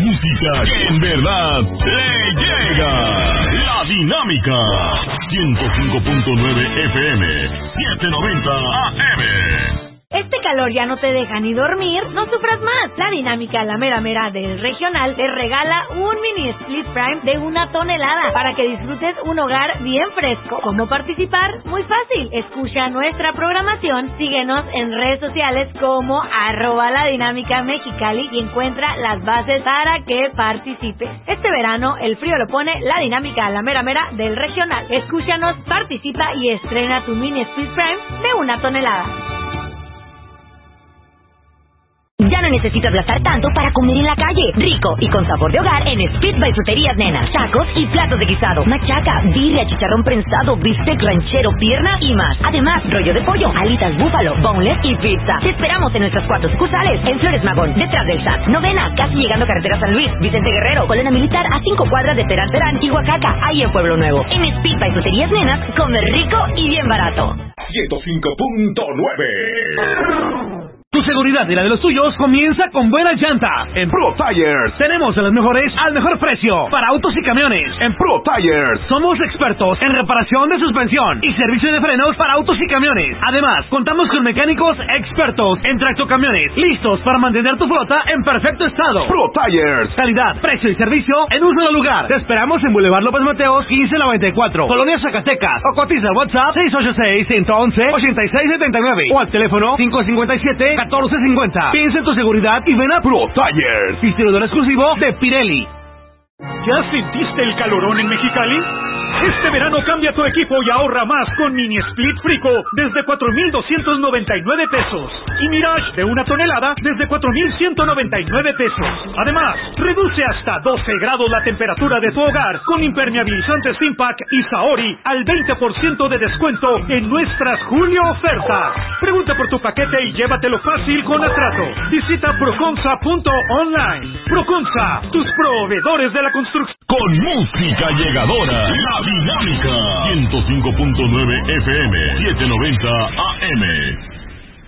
música que en verdad le llega. La Dinámica. 105.9 FM, 790 AM. Este calor ya no te deja ni dormir, no sufras más. La Dinámica, la mera mera del regional, te regala un mini split prime de 1 tonelada para que disfrutes un hogar bien fresco. ¿Cómo participar? Muy fácil. Escucha nuestra programación, síguenos en redes sociales como @ladinámicamexicali y encuentra las bases para que participes. Este verano el frío lo pone La Dinámica, la mera mera del regional. Escúchanos, participa y estrena tu mini split prime de 1 tonelada. Ya no necesitas gastar tanto para comer en la calle. Rico y con sabor de hogar en Speed by Fruterías Nena. Tacos y platos de guisado, machaca, birria, chicharrón prensado, bistec ranchero, pierna y más. Además, rollo de pollo, alitas búfalo, boneless y pizza. Te esperamos en nuestras 4 sucursales. En Flores Magón, detrás del SAT. Novena, casi llegando a Carretera San Luis. Vicente Guerrero, Colena Militar a 5 cuadras de Terán Terán y Oaxaca, ahí en Pueblo Nuevo. En Speed by Fruterías Nenas, come rico y bien barato. 105.9. Tu seguridad y la de los tuyos comienza con buenas llantas. En Pro Tires tenemos a las mejores al mejor precio para autos y camiones. En Pro Tires somos expertos en reparación de suspensión y servicio de frenos para autos y camiones. Además, contamos con mecánicos expertos en tractocamiones, listos para mantener tu flota en perfecto estado. Pro Tires, calidad, precio y servicio en un solo lugar. Te esperamos en Boulevard López Mateos 1594, Colonia Zacatecas, o cotiza al WhatsApp 686-111-8679 o al teléfono 557-1450. Piensa en tu seguridad y ven a Pro Tires, distribuidor exclusivo de Pirelli. ¿Ya sentiste el calorón en Mexicali? Este verano cambia tu equipo y ahorra más con Mini Split Frico desde 4,299 pesos. Y Mirage de 1 tonelada desde 4,199 pesos. Además, reduce hasta 12 grados la temperatura de tu hogar con impermeabilizantes Impact y Saori al 20% de descuento en nuestras Julio ofertas. Pregunta por tu paquete y llévatelo fácil con Atrato. Visita proconsa.online. Proconsa, tus proveedores de la construcción. Con música llegadora, La Dinámica. 105.9 FM, 790 AM.